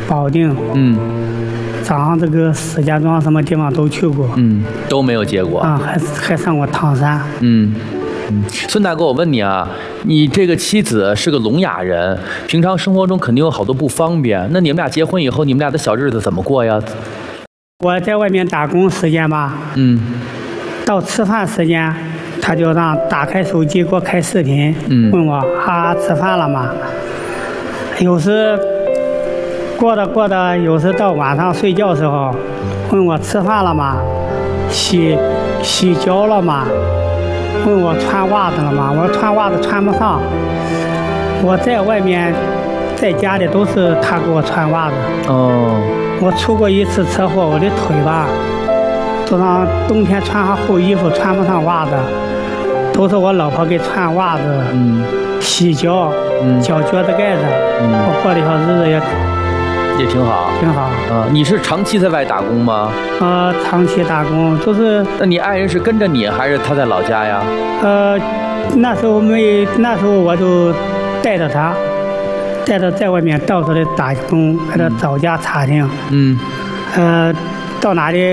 保定，早上这个石家庄什么地方都去过， 都没有结果啊，还上过唐山， 孙大哥，我问你啊，你这个妻子是个聋哑人，平常生活中肯定有好多不方便，那你们俩结婚以后，你们俩的小日子怎么过呀？ 我在外面打工时间吧，到吃饭时间，他就让打开手机给我开视频，问我吃饭了吗？有时过着，有时到晚上睡觉的时候，问我吃饭了吗？洗脚了吗？问我穿袜子了吗？我穿袜子穿不上。我在外面，在家里都是他给我穿袜子。我出过一次车祸，我的腿吧，就让冬天穿上厚衣服穿不上袜子，都是我老婆给穿袜子，洗脚，脚脚的盖子，我过的小日子也挺好， 挺好。 你是长期在外打工吗？ 长期打工就是。 那你爱人是跟着你，还是他在老家呀？ 那时候我就带着他，在外面到处的打工，给他找家查听。到哪里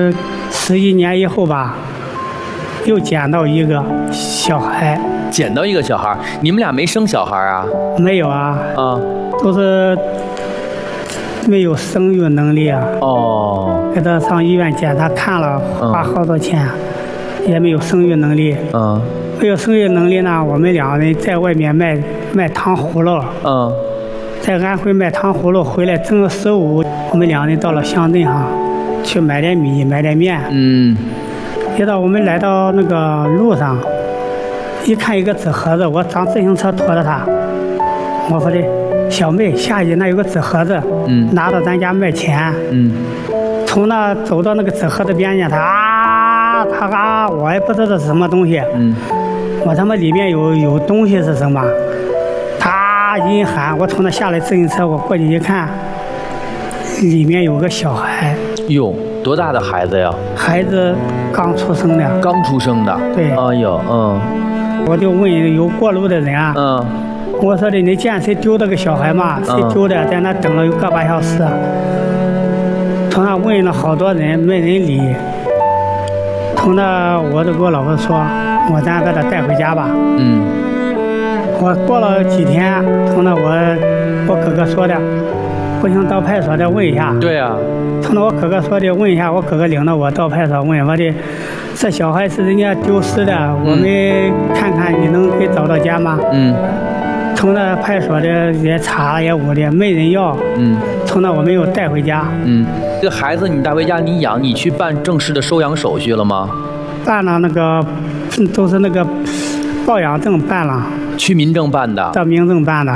11年以后吧，又捡到一个小孩。 捡到一个小孩，你们俩没生小孩啊？ 没有啊。都是。没有生育能力啊！给他上医院检查看了，花好多钱，也没有生育能力。没有生育能力呢，我们两人在外面卖糖葫芦。在安徽卖糖葫芦，回来正15，我们两人到了乡镇上，去买点米，买点面。接着我们来到那个路上，一看一个纸盒子，我上自行车驮着他，我说的。小妹，下去那有个纸盒子，拿到咱家卖钱。从那走到那个纸盒子边上，他我也不知道这是什么东西。我他妈里面有东西是什么？他一喊，我从那下来自行车，我过去一看，里面有个小孩。 哟，多大的孩子呀？ 孩子刚出生的。 刚出生的。 对。 哎呦， 我就问有过路的人啊。我说的，你见谁丢这个小孩吗？谁丢的？在那等了有个把小时，从那问了好多人，没人理。从那我就跟我老婆说，咱把他带回家吧。我过了几天，从那我哥哥说的，不行到派出所再问一下。 对呀。 从那我哥哥说的，问一下，我哥哥领着我到派出所问我的，这小孩是人家丢失的，我们看看你能给找到家吗？从那派出所的也查也捂的，没人要。从那我们又带回家。这个孩子你带回家你养，你去办正式的收养手续了吗？ 办了，那个都是那个抱养证办了。 去民政办的。到民政办的。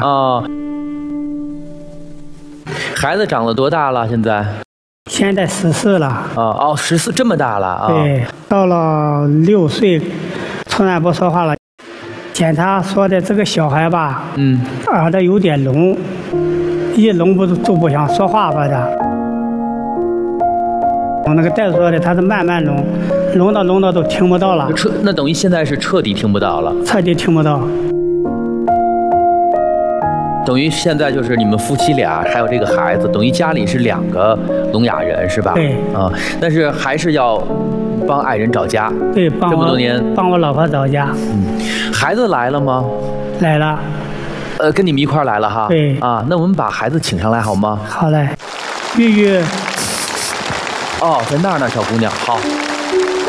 孩子长了多大了？现在 14了。 14这么大了啊？ 对，到了6岁，从来不说话了。检查说的这个小孩吧，耳朵有点聋，一聋就不想说话说的。我那个大夫说的他是慢慢聋，聋到都听不到了。 那等于现在是彻底听不到了。 彻底听不到。 等于现在就是你们夫妻俩还有这个孩子，等于家里是2个聋哑人是吧？ 对。 但是还是要帮爱人找家。 对， 这么多年帮我老婆找家。 孩子来了吗？ 来了。 跟你们一块来了哈。 对。 那我们把孩子请上来好吗？ 好嘞。玉玉。 在那儿呢，小姑娘。好。